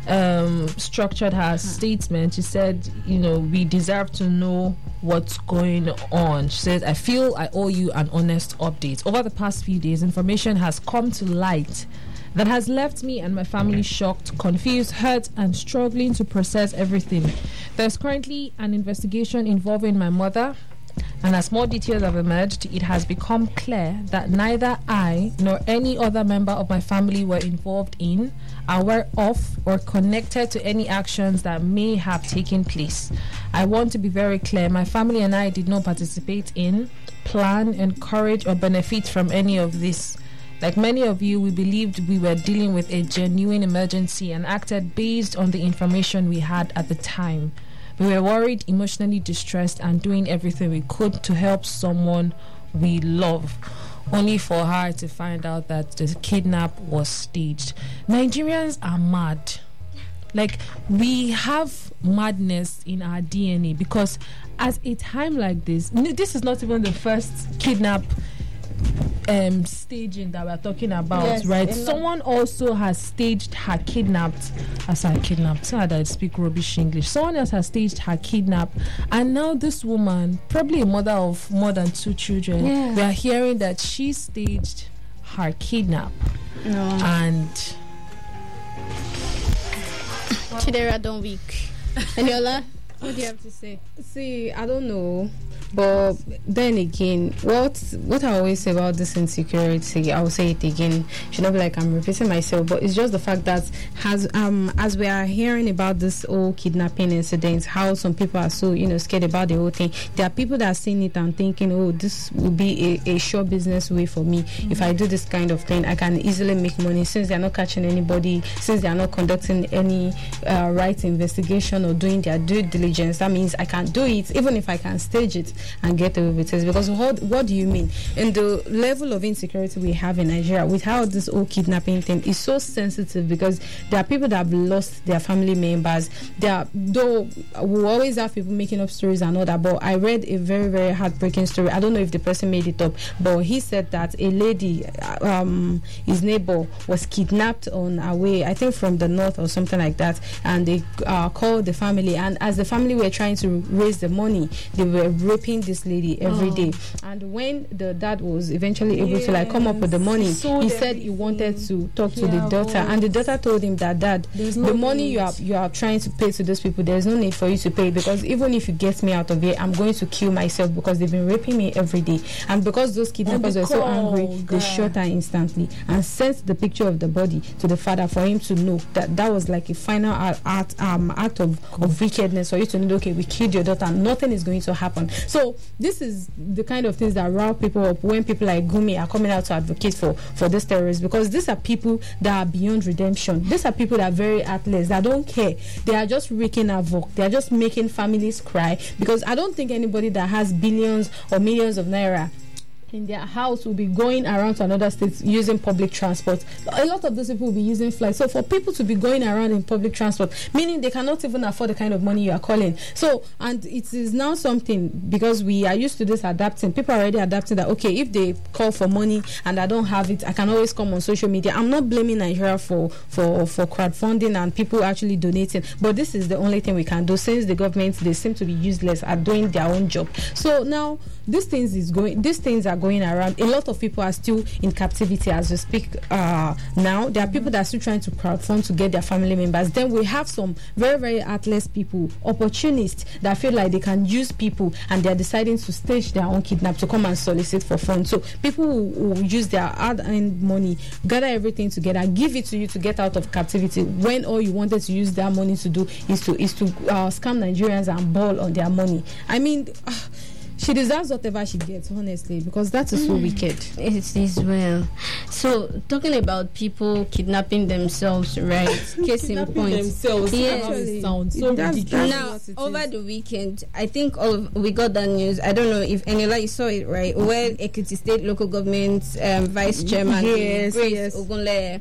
structured her statement. She said, we deserve to know what's going on. She says, I feel I owe you an honest update. Over the past few days, information has come to light that has left me and my family shocked, confused, hurt, and struggling to process everything. There's currently an investigation involving my mother, and as more details have emerged, it has become clear that neither I nor any other member of my family were involved in, aware of, or connected to any actions that may have taken place. I want to be very clear, my family and I did not participate in, plan, encourage, or benefit from any of this. Like many of you, we believed we were dealing with a genuine emergency and acted based on the information we had at the time. We were worried, emotionally distressed, and doing everything we could to help someone we love, only for her to find out that the kidnap was staged. Nigerians are mad. Like, we have madness in our DNA, because at a time like this is not even the first kidnap staging that we're talking about, yes, right? Someone also has staged her kidnapped. So I speak rubbish English. Someone else has staged her kidnap, and now this woman, probably a mother of more than 2 children, we are hearing that she staged her kidnap. No. And Chidera, don't weak. Eniola, what do you have to say? See, I don't know. But then again, what I always say about this insecurity, I will say it again, should not be like I'm repeating myself, but it's just the fact that as we are hearing about this whole kidnapping incident, how some people are so scared about the whole thing. There are people that are seeing it and thinking, oh, this will be a sure business way for me. If I do this kind of thing, I can easily make money, since they're not catching anybody, since they're not conducting any right investigation or doing their due diligence. That means I can do it, even if I can stage it and get away with it. Because what do you mean? In the level of insecurity we have in Nigeria, with how this whole kidnapping thing is so sensitive, because there are people that have lost their family members. Though we always have people making up stories and all that, but I read a very, very heartbreaking story. I don't know if the person made it up, but he said that a lady, his neighbor, was kidnapped on her way, I think from the north or something like that, and they called the family, and as the family were trying to raise the money, they were raping this lady every day. And when the dad was eventually able to come up with the money, he said he wanted to talk to the daughter, and the daughter told him that, Dad, the money you are trying to pay to those people, there's no need for you to pay, because even if you get me out of here, I'm going to kill myself, because they've been raping me every day. And because those kidnappers were so angry, they shot her instantly and sent the picture of the body to the father for him to know that was like a final act of wickedness, for you to know, okay, we killed your daughter, nothing is going to happen. So this is the kind of things that rile people up when people like Gumi are coming out to advocate for this terrorists, because these are people that are beyond redemption. These are people that are very heartless, that don't care. They are just wreaking havoc. They are just making families cry, because I don't think anybody that has billions or millions of naira in their house will be going around to another state using public transport. A lot of those people will be using flights. So for people to be going around in public transport, meaning they cannot even afford the kind of money you are calling. So, and it is now something, because we are used to this adapting. People are already adapting that, okay, if they call for money and I don't have it, I can always come on social media. I'm not blaming Nigeria for crowdfunding and people actually donating, but this is the only thing we can do, since the government, they seem to be useless at doing their own job. So now these things are going around. A lot of people are still in captivity as we speak now. There are people that are still trying to crowdfund to get their family members. Then we have some very, very heartless people, opportunists, that feel like they can use people, and they're deciding to stage their own kidnap to come and solicit for funds. So people who use their hard-earned money, gather everything together, give it to you to get out of captivity, when all you wanted to use that money to do is to scam Nigerians and ball on their money. I mean, she deserves whatever she gets, honestly, because that is so wicked. It is well. So, talking about people kidnapping themselves, right? Case in point. Themselves. Yes. Sounds so ridiculous. Now, over the weekend, I think we got that news. I don't know if Eniola, you saw it, right? Where Ekiti State Local Government Vice Chairman Grace Ogunleye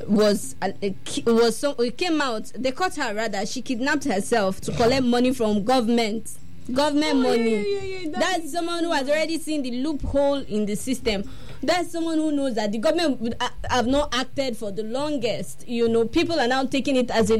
it came out. They caught her, rather. She kidnapped herself to collect money from government money. That's someone who has already seen the loophole in the system. That's someone who knows that the government would have not acted for the longest. People are now taking it as a